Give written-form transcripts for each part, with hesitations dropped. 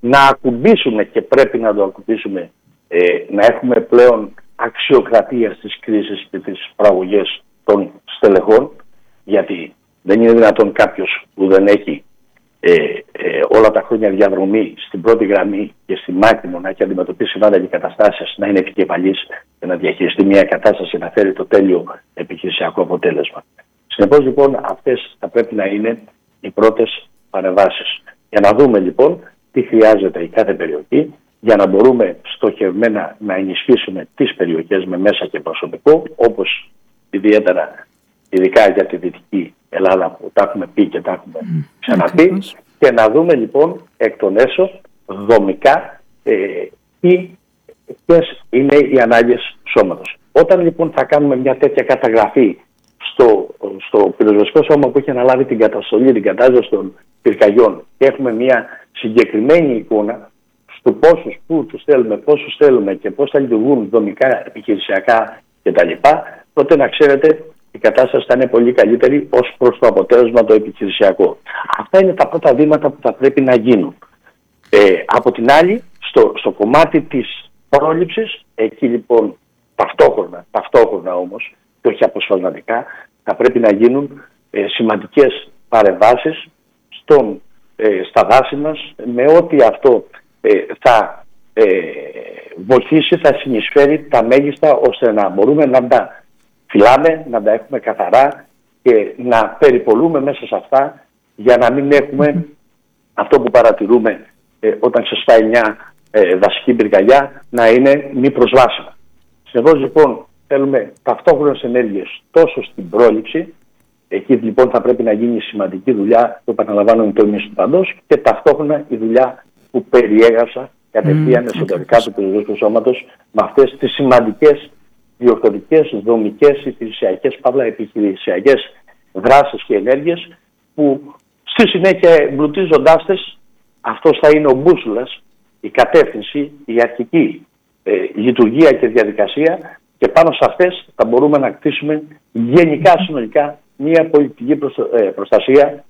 να ακουμπήσουμε, και πρέπει να το ακουμπήσουμε, να έχουμε πλέον αξιοκρατία στις κρίσεις και τις παραγωγές των στελεχών, γιατί δεν είναι δυνατόν κάποιος που δεν έχει όλα τα χρόνια διαδρομή στην πρώτη γραμμή και στη μάχη να έχει αντιμετωπίσει πάντα και καταστάσεις, να είναι επικεφαλής και να διαχειριστεί μια κατάσταση, να φέρει το τέλειο επιχειρησιακό αποτέλεσμα. Συνεπώς λοιπόν αυτές θα πρέπει να είναι οι πρώτες παρεμβάσεις. Για να δούμε λοιπόν τι χρειάζεται η κάθε περιοχή, για να μπορούμε στοχευμένα να ενισχύσουμε τις περιοχές με μέσα και προσωπικό, όπως ειδικά για τη Δυτική Ελλάδα που τα έχουμε πει και τα έχουμε ξαναπεί, και να δούμε λοιπόν εκ των έσω δομικά ποιες είναι οι ανάγκες σώματος. Όταν λοιπόν θα κάνουμε μια τέτοια καταγραφή στο πυροσβεστικό σώμα που έχει αναλάβει την καταστολή, την κατάσταση των πυρκαγιών, και έχουμε μια συγκεκριμένη εικόνα του πόσους, πού τους θέλουμε, πόσους θέλουμε και πώς θα λειτουργούν δομικά, επιχειρησιακά κτλ., τότε να ξέρετε η κατάσταση θα είναι πολύ καλύτερη ως προς το αποτέλεσμα το επιχειρησιακό. Αυτά είναι τα πρώτα βήματα που θα πρέπει να γίνουν. Από την άλλη, στο κομμάτι της πρόληψης, εκεί λοιπόν ταυτόχρονα όμως, και όχι αποσπασματικά, θα πρέπει να γίνουν σημαντικές παρεμβάσεις στα δάση μας, με ό,τι αυτό θα βοηθήσει, θα συνεισφέρει τα μέγιστα, ώστε να μπορούμε να τα φυλάμε, να τα έχουμε καθαρά και να περιπολούμε μέσα σε αυτά, για να μην έχουμε αυτό που παρατηρούμε όταν ξεσπάει μια δασική πυρκαγιά, να είναι μη προσβάσιμα. Συνεπώς λοιπόν θέλουμε ταυτόχρονες ενέργειες τόσο στην πρόληψη, εκεί λοιπόν θα πρέπει να γίνει σημαντική δουλειά, το επαναλαμβάνω, το εμείς του παντός, και ταυτόχρονα η δουλειά που περιέγραψα κατευθείαν εσωτερικά του πυροσβεστικού σώματος, με αυτές τις σημαντικές διορθωτικές, δομικές, υπηρεσιακές, παύλα επιχειρησιακές δράσεις και ενέργειες, που στη συνέχεια εμπλουτίζοντάς τες, αυτός θα είναι ο μπούσουλας, η κατεύθυνση, η αρχική λειτουργία και διαδικασία, και πάνω σε αυτές θα μπορούμε να κτίσουμε γενικά, συνολικά, μια πολιτική προστασία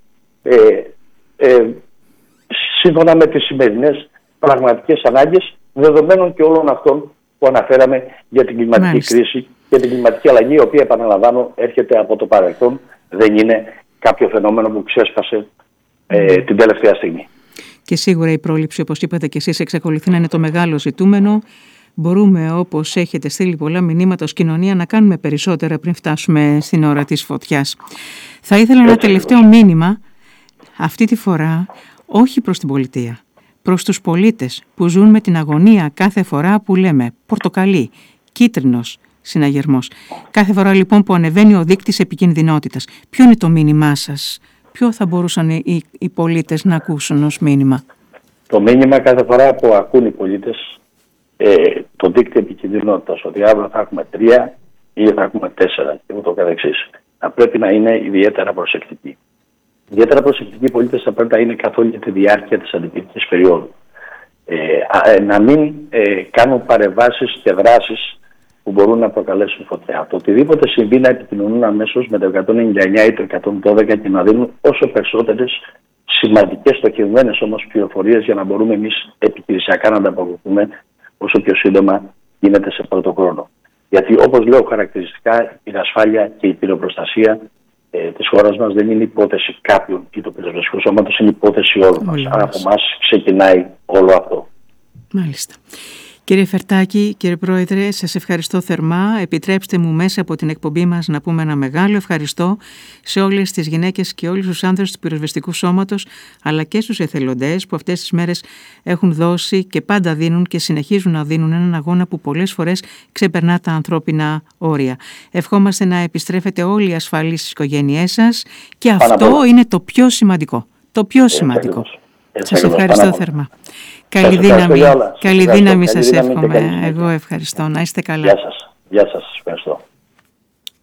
σύμφωνα με τις σημερινές πραγματικές ανάγκες, δεδομένων και όλων αυτών που αναφέραμε για την κλιματική κρίση και την κλιματική αλλαγή, η οποία, επαναλαμβάνω, έρχεται από το παρελθόν, δεν είναι κάποιο φαινόμενο που ξέσπασε την τελευταία στιγμή. Και σίγουρα η πρόληψη, όπως είπατε και εσείς, εξακολουθεί να είναι το μεγάλο ζητούμενο. Μπορούμε, όπως έχετε στείλει πολλά μηνύματα ως κοινωνία, να κάνουμε περισσότερα πριν φτάσουμε στην ώρα της φωτιάς. Θα ήθελα ένα τελευταίο μήνυμα, αυτή τη φορά όχι προς την πολιτεία, προς τους πολίτες που ζουν με την αγωνία κάθε φορά που λέμε πορτοκαλί, κίτρινος συναγερμός. Κάθε φορά λοιπόν που ανεβαίνει ο δείκτης επικινδυνότητας. Ποιο είναι το μήνυμά σας? Ποιο θα μπορούσαν οι πολίτες να ακούσουν ως μήνυμα? Το μήνυμα κάθε φορά που ακούν οι πολίτες το δίκτυο επικινδυνότητας, ότι αύριο θα έχουμε 3 ή θα έχουμε 4 και ούτω καθεξής, θα πρέπει να είναι ιδιαίτερα προσεκτικοί. Ιδιαίτερα προσεκτικοί οι πολίτες θα πρέπει να είναι καθ' όλη τη διάρκεια της αντιπυρικής περίοδου. Να μην κάνουν παρεμβάσεις και δράσεις που μπορούν να προκαλέσουν φωτιά. Το οτιδήποτε συμβεί να επικοινωνούν αμέσως με το 199 ή το 112 και να δίνουν όσο περισσότερες σημαντικές στοχευμένες όμως πληροφορίες, για να μπορούμε εμείς επιχειρησιακά να ανταποκριθούμε όσο πιο σύντομα γίνεται σε πρώτο χρόνο. Γιατί, όπως λέω χαρακτηριστικά, η ασφάλεια και η πυροπροστασία της χώρας μας δεν είναι υπόθεση κάποιων ή του πυροσβεστικού σώματος, είναι υπόθεση όλων μας. Άρα από εμάς ξεκινάει όλο αυτό. Μάλιστα. Κύριε Φερτάκη, κύριε Πρόεδρε, σας ευχαριστώ θερμά. Επιτρέψτε μου μέσα από την εκπομπή μας να πούμε ένα μεγάλο ευχαριστώ σε όλες τις γυναίκες και όλους τους άνδρες του πυροσβεστικού σώματος, αλλά και στους εθελοντές που αυτές τις μέρες έχουν δώσει και πάντα δίνουν και συνεχίζουν να δίνουν έναν αγώνα που πολλές φορές ξεπερνά τα ανθρώπινα όρια. Ευχόμαστε να επιστρέφετε όλοι ασφαλείς στις οικογένειές σας, και αυτό είναι το πιο σημαντικό. Το πιο σημαντικό. Σας ευχαριστώ θερμά. Καλή δύναμη σας εύχομαι. Εγώ ευχαριστώ. Να είστε καλά. Γεια σας. Ευχαριστώ.